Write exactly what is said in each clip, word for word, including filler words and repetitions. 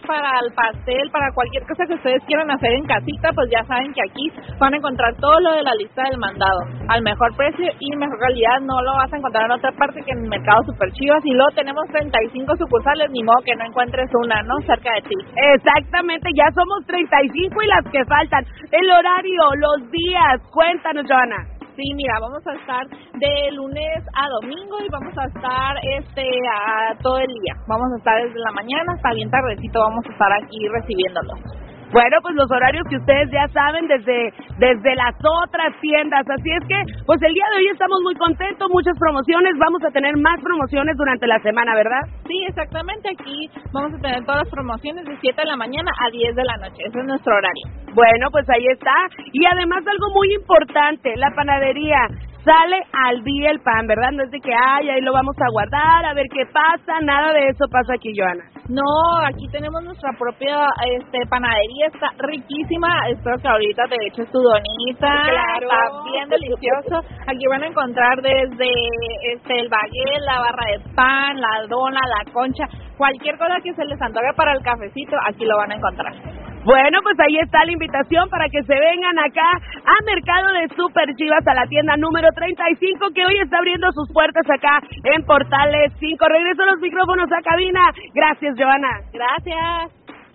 para el pastel, para cualquier cosa que ustedes quieran hacer en casita, pues ya saben que aquí van a encontrar todo lo de la lista del mandado, al mejor precio y mejor calidad. No lo vas a encontrar en otra parte que en el Mercado Super Chivas. Y luego tenemos treinta y cinco sucursales, ni modo que no encuentres una, ¿no?, cerca de ti. Exactamente, ya somos treinta y cinco y las que faltan. El horario, los días, cuéntanos, Joana. Sí, mira, vamos a estar de lunes a domingo y vamos a estar este a todo el día. Vamos a estar desde la mañana hasta bien tardecito, vamos a estar aquí recibiéndolos. Bueno, pues los horarios que ustedes ya saben desde desde las otras tiendas, así es que pues el día de hoy estamos muy contentos, muchas promociones, vamos a tener más promociones durante la semana, ¿verdad? Sí, exactamente, aquí vamos a tener todas las promociones de siete de la mañana a diez de la noche, ese es nuestro horario. Bueno, pues ahí está, y además algo muy importante, la panadería. Sale al día el pan, ¿verdad? No es de que, ay, ahí lo vamos a guardar, a ver qué pasa, nada de eso pasa aquí, Joana. No, aquí tenemos nuestra propia este panadería, está riquísima, espero que ahorita te eches tu donita, claro. Está bien delicioso. Aquí van a encontrar desde este el baguette, la barra de pan, la dona, la concha, cualquier cosa que se les antoje para el cafecito, aquí lo van a encontrar. Bueno, pues ahí está la invitación para que se vengan acá a Mercado de Super Chivas, a la tienda número treinta y cinco, que hoy está abriendo sus puertas acá en Portales cinco. Regreso los micrófonos a cabina. Gracias, Joana. Gracias.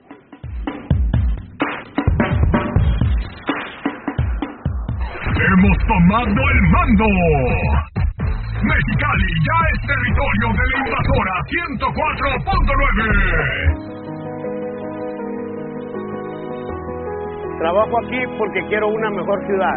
Hemos tomado el mando. Mexicali ya es territorio de la invasora ciento cuatro punto nueve. Trabajo aquí porque quiero una mejor ciudad.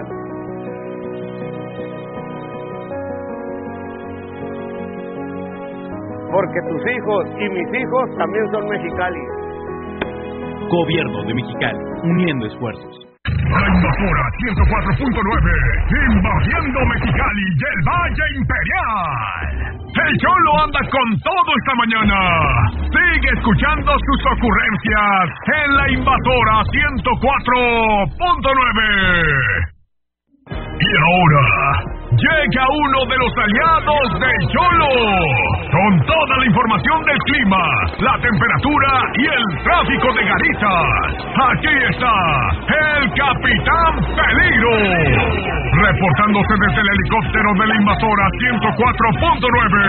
Porque tus hijos y mis hijos también son Mexicali. Gobierno de Mexicali, uniendo esfuerzos. La invasora ciento cuatro punto nueve, invadiendo Mexicali y el Valle Imperial. El Cholo anda con todo esta mañana. Sigue escuchando sus ocurrencias en la invasora ciento cuatro punto nueve. Y ahora llega uno de los aliados del Cholo, con toda la información del clima, la temperatura y el tráfico de garitas. Aquí está el Capitán Peligro, reportándose desde el helicóptero de la invasora ciento cuatro punto nueve.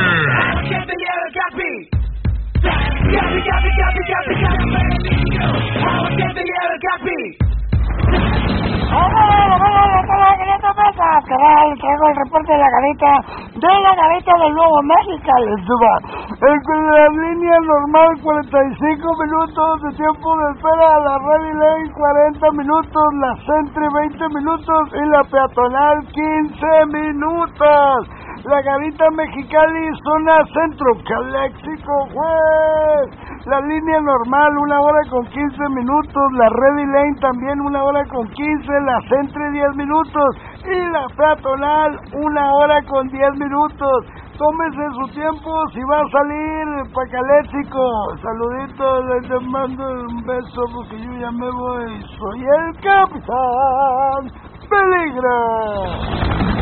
Traigo el reporte de la garita, de la garita del Nuevo México, les suba. En la línea normal cuarenta y cinco minutos de tiempo de espera, la Ready Lane cuarenta minutos, la Centre veinte minutos y la peatonal quince minutos. La garita Mexicali, zona centro, Caléxico, juez. La línea normal, una hora con quince minutos. La Ready Lane también una hora con quince. La Centre diez minutos. Y la peatonal, una hora con diez minutos. Tómese su tiempo si va a salir para Caléxico. Saluditos, les mando un beso porque yo ya me voy. Soy el Capitán Peligro.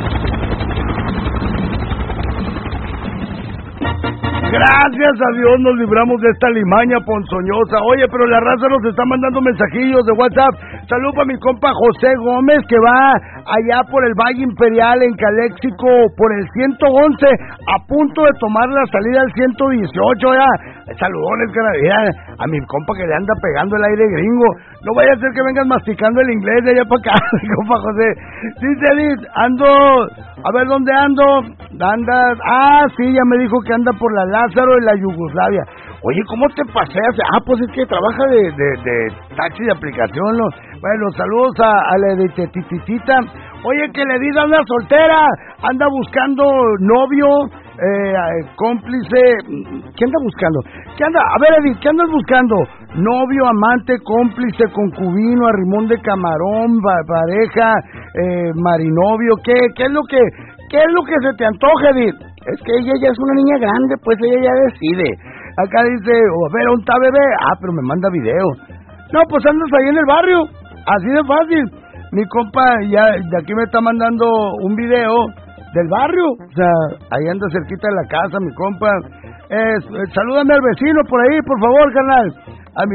Gracias a Dios nos libramos de esta limaña ponzoñosa. Oye, pero la raza nos está mandando mensajillos de WhatsApp. Saludos para mi compa José Gómez, que va allá por el Valle Imperial en Caléxico, por el ciento once, a punto de tomar la salida al ciento dieciocho. Ya. Saludones, canadianos, a mi compa que le anda pegando el aire gringo. No vaya a ser que vengas masticando el inglés de allá para acá, mi compa José. Sí, Edith, ando, a ver dónde ando. Andas, ah, sí, ya me dijo que anda por la Lázaro y la Yugoslavia. Oye, ¿cómo te paseas? Ah, pues es que trabaja de, de, de taxi de aplicación, ¿no? Bueno, saludos a, a la de Tetitita. Oye, que le di anda soltera, anda buscando novio, eh, cómplice. ¿Qué anda buscando? ¿Qué anda? A ver, Edith, ¿qué andas buscando? Novio, amante, cómplice, concubino, arrimón de camarón, pareja, eh, marinovio. ¿Qué, qué es lo que, qué es lo que se te antoja, Edith? Es que ella ya es una niña grande, pues ella ya decide. Acá dice, oh, a ver, ¿dónde está bebé? Ah, pero me manda video. No, pues andas ahí en el barrio, así de fácil. Mi compa ya de aquí me está mandando un video del barrio, o sea, ahí anda cerquita de la casa, mi compa. Eh, salúdame al vecino por ahí, por favor, carnal.